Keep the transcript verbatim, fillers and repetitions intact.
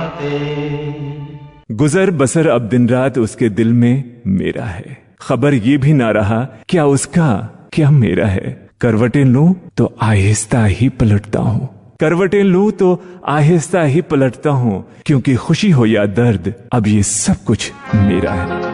बातें। गुजर बसर अब दिन रात उसके दिल में मेरा है, खबर ये भी ना रहा क्या उसका क्या मेरा है। करवटें लूं तो आहिस्ता ही पलटता हूँ, करवटें लूं तो आहिस्ता ही पलटता हूँ, क्योंकि खुशी हो या दर्द अब ये सब कुछ मेरा है।